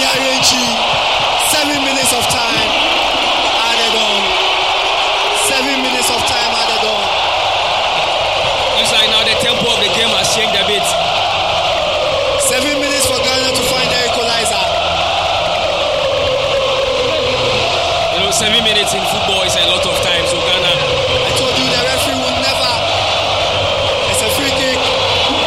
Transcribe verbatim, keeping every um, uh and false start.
Garinchi. Seven minutes of time added on. Seven minutes of time added on. Looks like now the tempo of the game has changed a bit. Seven minutes for Ghana to find their equalizer. You know, seven minutes in football is a lot